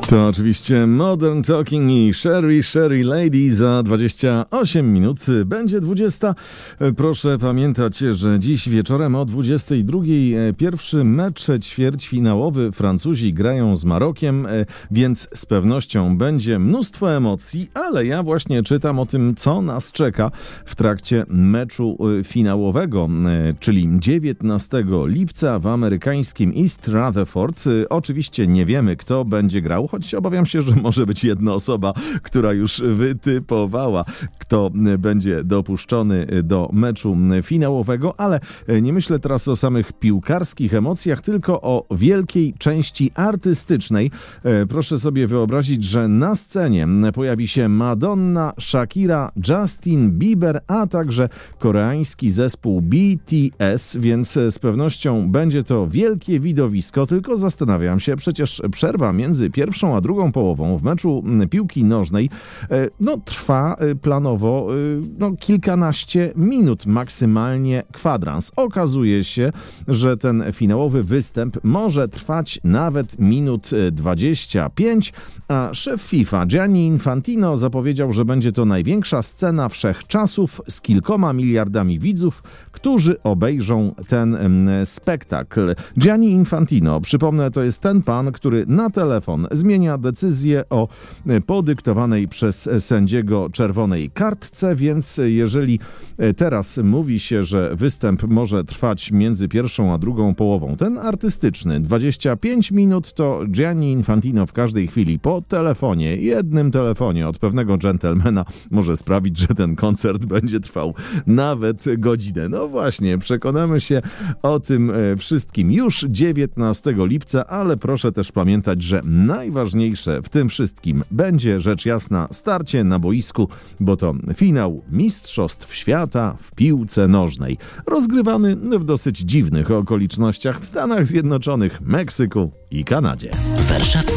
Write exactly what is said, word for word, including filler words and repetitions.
To oczywiście Modern Talking i Sherry Sherry Lady za dwadzieścia osiem minut. Będzie dwudziesta. Proszę pamiętać, że dziś wieczorem o dwudziestej drugiej pierwszy mecz ćwierćfinałowy. Francuzi grają z Marokiem, więc z pewnością będzie mnóstwo emocji, ale ja właśnie czytam o tym, co nas czeka w trakcie meczu finałowego, czyli dziewiętnastego lipca w amerykańskim East Rutherford. Oczywiście nie wiemy, kto będzie grał, choć obawiam się, że może być jedna osoba, która już wytypowała, kto będzie dopuszczony do meczu finałowego, ale nie myślę teraz o samych piłkarskich emocjach, tylko o wielkiej części artystycznej. Proszę sobie wyobrazić, że na scenie pojawi się Madonna, Shakira, Justin Bieber, a także koreański zespół B T S, więc z pewnością będzie to wielkie widowisko, tylko zastanawiam się, przecież przerwa między pierwszą a drugą połową w meczu piłki nożnej no, trwa planowo no, kilkanaście minut, maksymalnie kwadrans. Okazuje się, że ten finałowy występ może trwać nawet minut dwadzieścia pięć, a szef FIFA Gianni Infantino zapowiedział, że będzie to największa scena wszechczasów z kilkoma miliardami widzów, którzy obejrzą ten spektakl. Gianni Infantino, przypomnę, to jest ten pan, który na telefon zmienia decyzję o podyktowanej przez sędziego czerwonej kartce, więc jeżeli teraz mówi się, że występ może trwać między pierwszą a drugą połową, ten artystyczny dwadzieścia pięć minut, to Gianni Infantino w każdej chwili po telefonie, jednym telefonie od pewnego dżentelmena może sprawić, że ten koncert będzie trwał nawet godzinę. No właśnie, przekonamy się o tym wszystkim już dziewiętnastego lipca, ale proszę też pamiętać, że najważniejsze w tym wszystkim będzie rzecz jasna starcie na boisku, bo to finał Mistrzostw Świata w piłce nożnej, rozgrywany w dosyć dziwnych okolicznościach w Stanach Zjednoczonych, Meksyku i Kanadzie. Warszawski